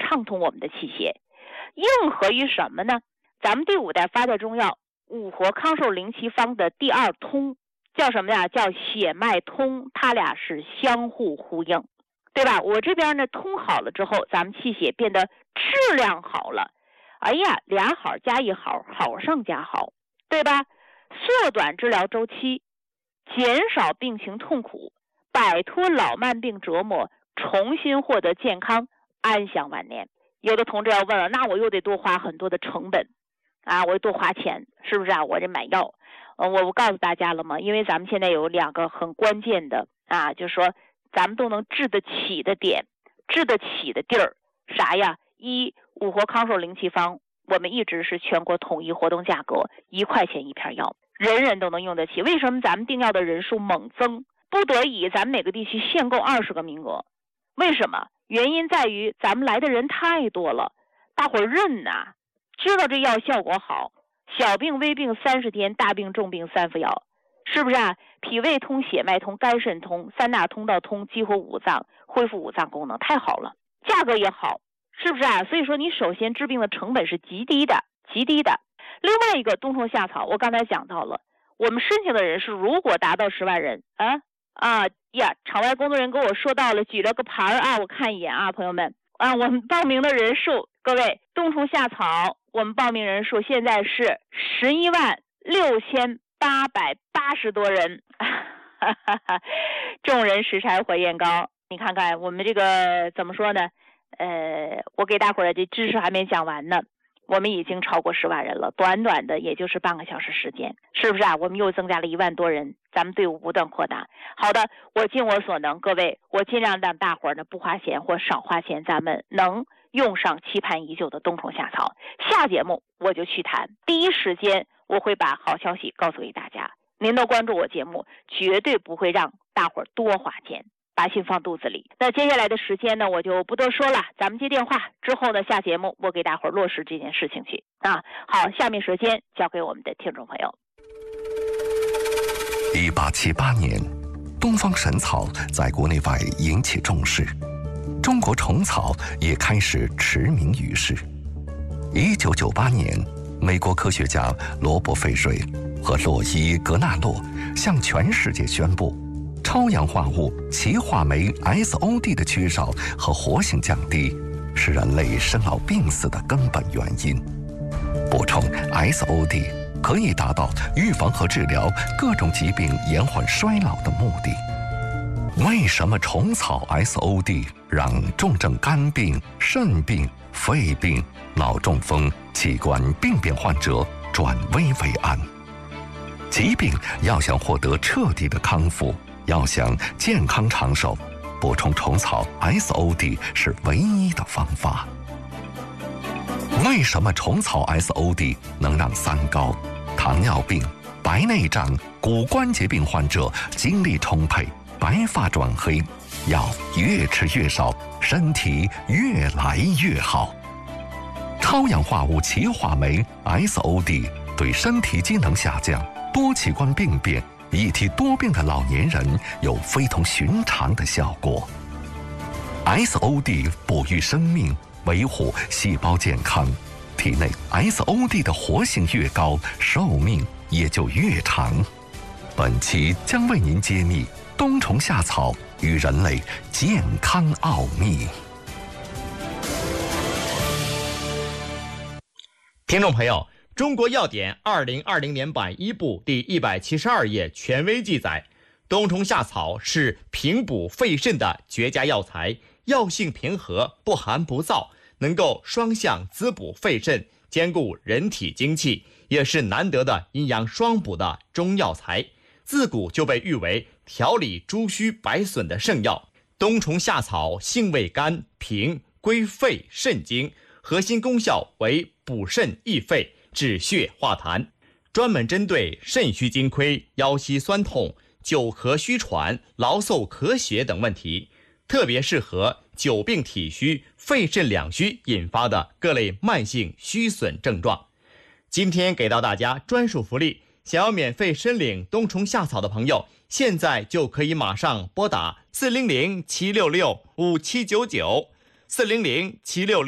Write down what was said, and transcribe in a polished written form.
畅通我们的气血。应合于什么呢？咱们第5代发热中药五活康寿灵奇方的第2通叫什么呀？叫血脉通，它俩是相互呼应，对吧？我这边呢通好了之后，咱们气血变得质量好了，哎呀，俩好加一好，好上加好，对吧？缩短治疗周期，减少病情痛苦，摆脱老慢病折磨，重新获得健康，安享晚年。有的同志要问了，那我又得多花很多的成本啊，我多花钱，是不是啊？我这买药，我告诉大家了吗？因为咱们现在有2个很关键的啊，就是说咱们都能治得起的点，治得起的地儿，啥呀？一，五活康寿灵奇方，我们一直是全国统一活动价格，1块钱一片药，人人都能用得起。为什么咱们订药的人数猛增？不得已，咱们每个地区限购20个名额。为什么？原因在于咱们来的人太多了，大伙儿认呐，知道这药效果好，小病微病30天，大病重病3副药，是不是啊？脾胃通，血脉通，肝肾通，3大通道通，激活五脏，恢复五脏功能，太好了，价格也好，是不是啊？所以说你首先治病的成本是极低的，极低的。另外一个冬虫夏草，我刚才讲到了，我们申请的人数如果达到10万人场外工作人员跟我说到了，举了个牌啊，我看一眼啊，朋友们啊，我们报名的人数，各位，冬虫夏草我们报名人数现在是116880多人，众人拾柴火焰高。你看看我们这个怎么说呢？我给大伙儿的这知识还没讲完呢，我们已经超过10万人了，短短的也就是半个小时时间，是不是啊？我们又增加了1万多人，咱们队伍不断扩大。好的，我尽我所能，各位，我尽量让大伙儿呢不花钱或少花钱，咱们能用上期盼已久的冬虫夏草。下节目我就去谈，第一时间我会把好消息告诉给大家。您都关注我节目，绝对不会让大伙儿多花钱，把心放肚子里。那接下来的时间呢，我就不多说了，咱们接电话之后呢，下节目我给大伙儿落实这件事情去啊。好，下面时间交给我们的听众朋友。 1878年，东方神草在国内外引起重视，中国虫草也开始驰名于世。1998年，美国科学家罗伯·费瑞和洛伊·格纳洛向全世界宣布，超氧化物歧化酶 SOD 的缺少和活性降低是人类生老病死的根本原因。补充 SOD 可以达到预防和治疗各种疾病延缓衰老的目的。为什么虫草 SOD 让重症肝病、肾病、肺病、脑中风、器官病变患者转危为安？疾病要想获得彻底的康复，要想健康长寿，补充虫草 SOD 是唯一的方法。为什么虫草 SOD 能让三高、糖尿病、白内障、骨关节病患者精力充沛、白发转黑，药越吃越少，身体越来越好？超氧化物歧化酶 SOD 对身体机能下降、多器官病变、一体多病的老年人有非同寻常的效果。SOD 哺育生命，维护细胞健康，体内 SOD 的活性越高，寿命也就越长。本期将为您揭秘冬虫夏草与人类健康奥秘。 听众朋友，中国药典2020年版1部第172页权威记载，冬虫夏草是平补肺肾的绝佳药材，药性平和，不寒不燥，能够双向滋补肺肾，兼顾人体精气，也是难得的阴阳双补的中药材。自古就被誉为调理诸虚百损的圣药。冬虫夏草性味甘平，归肺肾经，核心功效为补肾益肺、止血化痰，专门针对肾虚津亏、腰膝酸痛、久咳虚喘、劳嗽咳血等问题，特别适合久病体虚、肺肾两虚引发的各类慢性虚损症状。今天给到大家专属福利，想要免费申领冬虫夏草的朋友，现在就可以马上拨打400-766-5799 400-766